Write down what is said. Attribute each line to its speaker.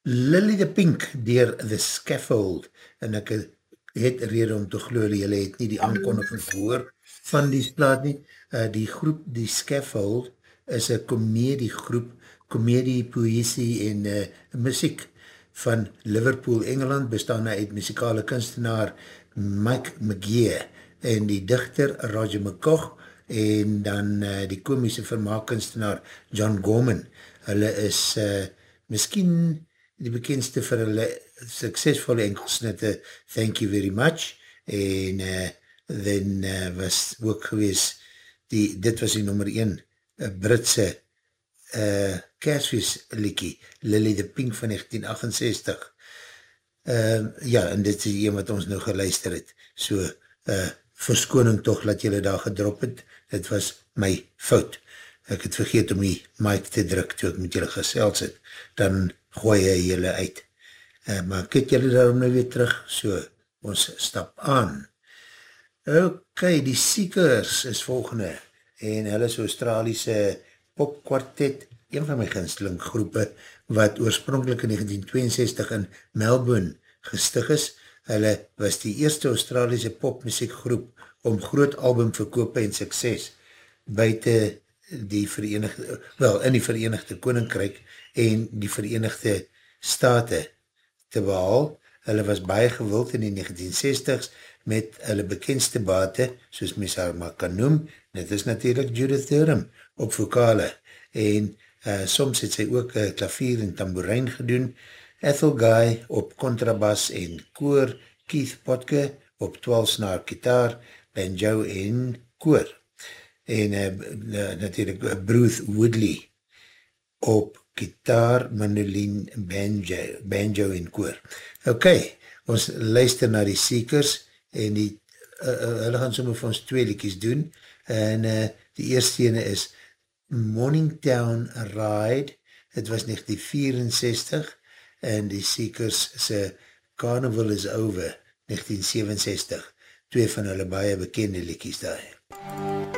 Speaker 1: Lily the Pink deur The Scaffold, en ek het rede om te glo, julle het nie die aankondiging gehoor van die plaat nie. Die groep Die Scaffold is een komediegroep, komedie, poësie en muziek van Liverpool, Engeland, bestaande uit muzikale kunstenaar Mike McGee en die dichter Roger McCoch en dan die komische vermaakkunstenaar John Gorman. Hulle is miskien die bekendste vir hulle suksesvolle enkelsnitte Thank You Very Much en then was ook gewees dit was die nummer 1 Britse Kersfeesliedjie Lily the Pink van 1968 ja, en dit is die een wat ons nou geluister het, so verskoning toch dat jylle daar gedrop het, dit was my fout, ek het vergeet om die mic te druk toe ek met jylle gesels het, dan gooi jy jylle uit. Maar ek het jylle daarom nou weer terug, so ons stap aan. Ok, die Seekers is volgende, en hulle is Australiese popkwartet, een van my gunsteling groepe, wat oorspronkelijk in 1962 in Melbourne gestig is. Hulle was die eerste Australiese popmuziekgroep om groot albumverkoop en sukses buiten die Verenigde, in die Verenigde Koninkryk en die Verenigde State te behaal. Hulle was baie gewild in die 1960s met hulle bekendste bate, soos mens haar maar kan noem, dit is natuurlijk Judith Durham op vokale, en soms het sy ook klavier en tamboerijn gedoen, Ethel Guy op contrabas en koor, Keith Potke op 12-snaar gitaar, banjo en koor, en natuurlijk Bruce Woodley op gitaar, mandolin, banjo en koor. Ok, ons luister na die Seekers en hulle gaan sommer vir ons 2 liedjies doen en die eerste ene is Morningtown Ride, het was 1964 en die Seekers se Carnival is Over 1967, 2 van hulle baie bekende liedjies daar.